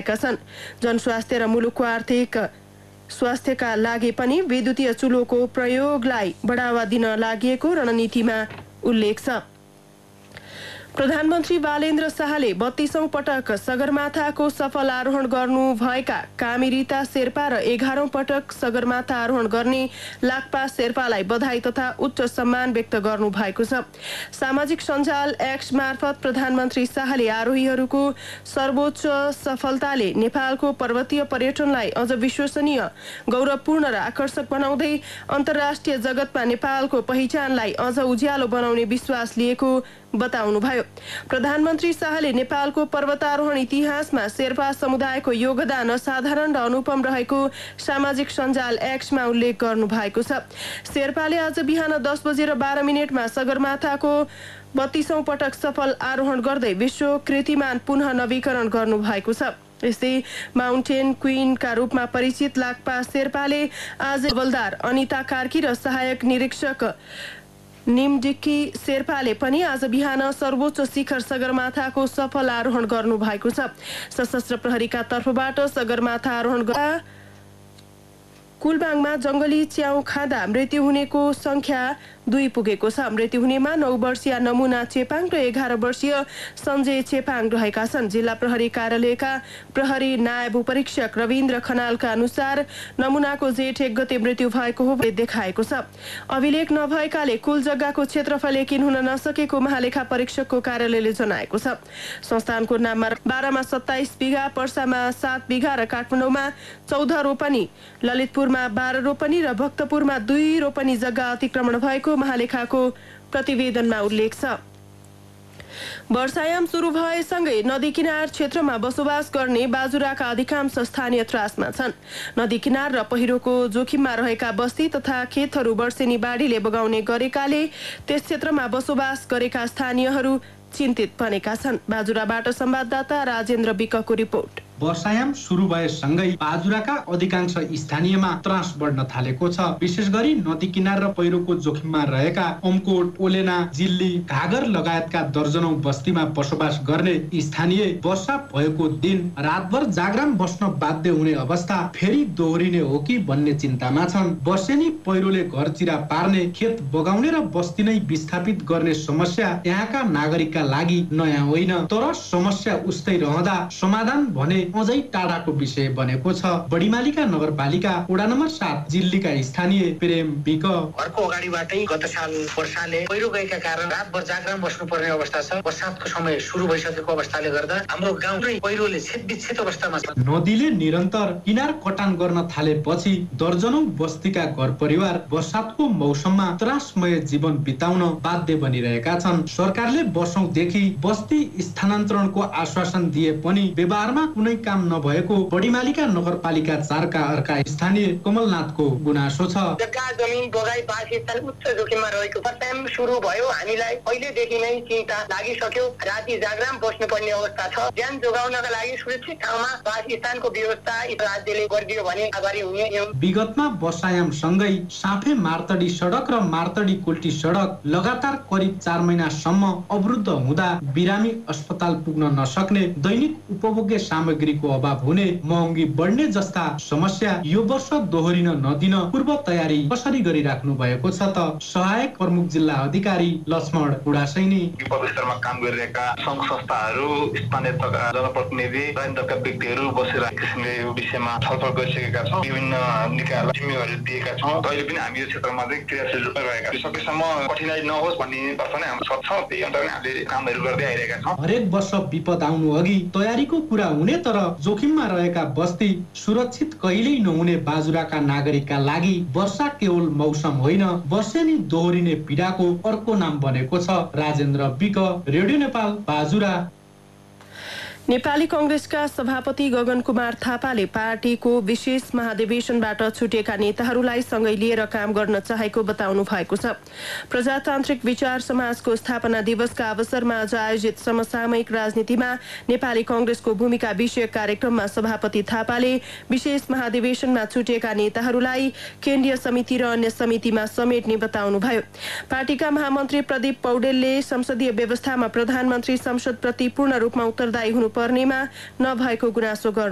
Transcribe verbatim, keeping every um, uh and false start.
छन्। जनस्वास्थ्य र मुलुकको आर्थिक स्वास्थ्यका लागि पनि विद्युतीय चुलोको प्रयोगलाई बढ़ावा दिन लागि रणनीतिमा उल्लेख छ। प्रधानमन्त्री बालेन्द्र शाहले बत्तीसौं पटक सगरमाथाको सफल आरोहण गर्नु भएका कामिरीता शेर्पा र एघारौं पटक सगरमाथा आरोहण गर्ने लाक्पा शेर्पालाई बधाई तथा उच्च सम्मान व्यक्त गर्नु भएको छ। सामाजिक सञ्जाल एक्स मार्फत प्रधानमन्त्री शाहले आरोहीहरूको सर्वोच्च सफलताले नेपालको पर्वतीय पर्यटनलाई अझ विश्वसनीय, गौरवपूर्ण र आकर्षक बनाउँदै अन्तर्राष्ट्रिय जगतमा नेपालको पहिचानलाई अझ उज्यालो बनाउने विश्वास लिएको बताउनुभयो। प्रधानमन्त्री शाहले नेपालको पर्वतारोहण इतिहासमा शेर्पा समुदायको योगदान असाधारण र अनुपम रहेको सामाजिक सञ्जाल एक्समा उल्लेख गर्नु भएको छ। शेर्पाले आज बिहान दस बजेर बाह्र मिनटमा सगरमाथाको बत्तीसौं पटक सफल आरोहण गर्दै विश्व कीर्तिमान पुनः नवीकरण गर्नु भएको छ। यस्तै माउन्टेन क्वीनका रूपमा परिचित लाक्पा शेर्पाले आज हवलदार अनिता कार्की र सहायक निरीक्षक निमडिक्की शेर्पाले पनि आज बिहान सर्वोच्च शिखर सगरमाथाको सफल आरोहण गर्नु भएको छ। सशस्त्र प्रहरीका तर्फबाट सगरमाथा आरोहण गर्दा कुलबाङमा जंगली च्याउ खाँदा मृत्यु हुनेको संख्या दुई पुगेको छ। मृत्यु हुनेमा नौ वर्षीय नमुना चेपाङ र एघार वर्षीय सञ्जय चेपाङ रहेका छन्। जिल्ला प्रहरी कार्यालयका प्रहरी नायब उपरीक्षक रविन्द्र खनालका अनुसार नमुनाको जेठ एक गते मृत्यु भएको हो देखाएको छ। अभिलेख नभएकाले कुल जग्गाको क्षेत्रफल यकिन हुन नसकेको महालेखा परीक्षकको कार्यालयले जनाएको छ। संस्थानको नाममा बाह्रमा सत्ताइस बिघा, पर्सामा सात बिघा र काठमाडौँमा चौध रोपनी, ललितपुरमा बाह्र रोपनी र भक्तपुरमा दुई रोपनी जग्गा अतिक्रमण भएको महालेखाको प्रतिवेदनमा उल्लेख छ। वर्षायाम सुरु भएसँगै नदी किनार क्षेत्रमा बसोबास गर्ने बाजुराका अधिकांश स्थानीय त्रासमा छन्। नदी किनार र पहिरोको जोखिममा रहेका बस्ती तथा खेतहरू वर्षेनी बाढीले बगाउने गरेकाले त्यस क्षेत्रमा बसोबास गरेका स्थानीयहरू चिन्तित बनेका छन्। बाजुराबाट संवाददाता राजेन्द्र विकको रिपोर्ट। वर्षायाम सुरु भएसँगै बाजुराका अधिकांश स्थानीयमा त्रास बढ्न थालेको छ। विशेष गरी नदी किनार र पहिरोको जोखिममा रहेका अमकोट, ओलेना, जिल्ली, घागर लगायतका दर्जनौं बस्तीमा बसोबास गर्ने स्थानीय वर्षा भएको दिन रातभर जागराम बस्न बाध्य हुने अवस्था फेरि दोहोरिने हो कि भन्ने चिन्तामा छन्। वर्षेनी पहिरोले घरचिरा पार्ने, खेत बगाउने र बस्ती नै विस्थापित गर्ने समस्या यहाँका नागरिकका लागि नयाँ होइन, तर समस्या उस्तै रहँदा समाधान भने अझै टाढाको विषय बनेको छ। बडीमालिका नगरपालिका वडा नम्बर सात जिल्लीका स्थानीय प्रेम विक घरको अगाडिबाटै गत साल वर्षाले पहिरो गएका कारण रातभर जागराम बस्नुपर्ने अवस्था छ। बर्सातको समय सुरु भइसकेको अवस्थाले गर्दा हाम्रो गाउँ नै पहिरोले छेदविच्छेद अवस्थामा छ। नदीले निरन्तर किनार कटान गर्न थालेपछि दर्जनौं बस्तीका घर परिवार बर्सातको मौसममा त्रासमय जीवन बिताउन बाध्य बनिरहेका छन्। सरकारले वर्षौंदेखि बस्ती स्थानान्तरणको आश्वासन दिए पनि व्यवहारमा कुनै काम नभएको बडीमालिका नगरपालिका चारका अर्का स्थानीय कमलनाथको गुनासो छ। जग्गा जमिन बगाई वासस्थान उच्च जोखिममा रहेको वर्षायाम सुरु भयो, हामीलाई पहिलेदेखि नै चिन्ता लागिसक्यो। राति जागराम बस्नुपर्ने अवस्था छ। ज्यान जोगाउनका लागि सुरक्षित ठाउँमा वासस्थानको व्यवस्था राज्यले गरिदियो भने आभारी हुने। विगतमा वर्षायाम सँगै साफे मार्तडी सडक र मार्तडी कुल्टी सडक लगातार करिब चार महिनासम्म अवरुद्ध हुँदा बिरामी अस्पताल पुग्न नसक्ने, दैनिक उपभोग्य सामग्रीको अभाव हुने, महँगी बढ्ने जस्ता समस्या यो वर्ष दोहोरिन नदिन पूर्व तयारी कसरी गरिराख्नु भएको छ त सहायक प्रमुख जिल्ला अधिकारी लक्ष्मण उडासैनी। विपद स्तरमा काम गरिरहेका संघ संस्थाहरू, स्थानीय तहका जनप्रतिनिधि, राजनीतिका व्यक्तिहरू बसेर किसिमले यो विषयमा छलफल गरिसकेका छौँ। विभिन्न निकायलाई जिम्मेवारी दिएका छौँ। अहिले पनि हामी यो क्षेत्रमा चाहिँ क्रियाशील रूपमा रहेका छौँ। सकेसम्म कठिनाइ नहोस् भन्ने तर्फ नै हामी सक्छौँ। त्यही अनुसार हामीले कामहरू गर्दै आइरहेका छौँ। हरेक वर्ष विपद आउनु अघि तयारीको कुरा हुने, तर जोखिममा रहेका बस्ती सुरक्षित कहिल्यै नहुने बाजुराका नागरिकका लागि वर्षा केवल मौसम होइन, वर्षेनी दोहोरिने पीडाको अर्को नाम बनेको छ। Rajendra week, radio Nepal, Bajura. नेपाली कांग्रेसका सभापति गगन कुमार थापाले पार्टीको विशेष महाधिवेशनबाट छुटेका नेताहरूलाई सँगै लिएर काम गर्न चाहेको बताउनु भएको छ। प्रजातान्त्रिक विचार समाजको स्थापना दिवसका अवसरमा आज आयोजित समसामयिक राजनीतिमा नेपाली कांग्रेसको भूमिका विषयक कार्यक्रममा सभापति थापाले विशेष महाधिवेशनमा छुटेका नेताहरूलाई केन्द्रीय समिति र अन्य समितिमा समेट्ने बताउनुभयो। पार्टीका महामन्त्री प्रदीप पौडेलले संसदीय व्यवस्थामा प्रधानमन्त्री संसदप्रति पूर्ण रूपमा उत्तरदायी हुनु पर्नेमा नभएको गुनासो गर्नु